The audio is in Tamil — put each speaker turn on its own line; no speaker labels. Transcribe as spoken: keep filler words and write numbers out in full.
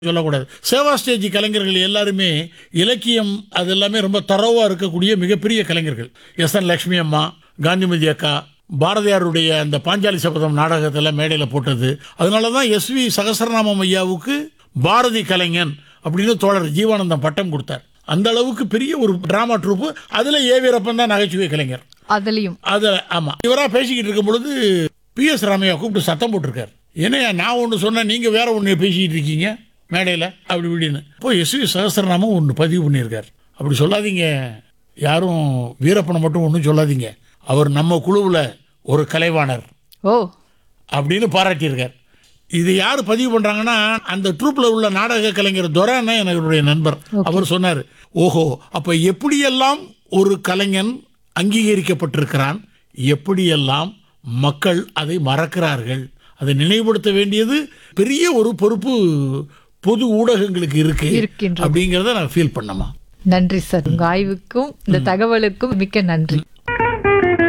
சொல்லக்கூடாது. சேவா ஸ்டேஜ் கலைஞர்கள் எல்லாருமே இலக்கியம் அது எல்லாமே ரொம்ப தரோவா இருக்கக்கூடிய மிகப்பெரிய கலைஞர்கள். எஸ் என் லட்சுமி அம்மா, காந்திமதி அக்கா, பாரதியாருடைய அந்த பாஞ்சாலி சபதம் நாடகத்தில் மேடையில் போட்டது. அதனால தான் எஸ் வி சகசரநாமம் ஐயாவுக்கு பாரதி கலைஞன் அப்படின்னு தோழர் ஜீவானந்தம் பட்டம் கொடுத்தார். அந்த அளவுக்கு பெரிய ஒரு டிராமா ட்ரூப்பு. அதில் ஏ வீரப்பன் தான் நகைச்சுவை கலைஞர்.
அதுலயும்
அதில் ஆமாம், இவராக பேசிக்கிட்டு இருக்கும் பொழுது பி எஸ் ராமையா கூப்பிட்டு சத்தம் போட்டிருக்கார். என்னையா நான் ஒன்று சொன்னேன், நீங்கள் வேற ஒன்று பேசிக்கிட்டு இருக்கீங்க மேடையில் அப்படி இப்படின்னு. இப்போ எஸ் வி சகசரநாமம் ஒன்று பதிவு பண்ணியிருக்கார். அப்படி சொல்லாதீங்க, யாரும் வீரப்பனை மட்டும் ஒன்றும் சொல்லாதீங்க, அவர் நம்ம குழுவில் ஒரு கலைவாணர்
ஓ
அப்படின்னு பாராட்டியிருக்கார். இது யார் பதிவு பண்ணுறாங்கன்னா, அந்த ட்ரூப்பில் உள்ள நாடக கலைஞர் துரான என்னுடைய நண்பர். அவர் சொன்னார், ஓஹோ அப்போ எப்படியெல்லாம் ஒரு கலைஞன் அங்கீகரிக்கப்பட்டிருக்கிறான், எப்படியெல்லாம் மக்கள் அதை மறக்கிறார்கள், அதை நினைவுபடுத்த வேண்டியது பெரிய ஒரு பொறுப்பு பொது ஊடகங்களுக்கு இருக்கு
இருக்கின்றது.
அப்படிங்கிறத நான் ஃபீல் பண்ணமா.
நன்றி சார், உங்க ஆய்வுக்கும் இந்த தகவலுக்கும் மிக்க நன்றி.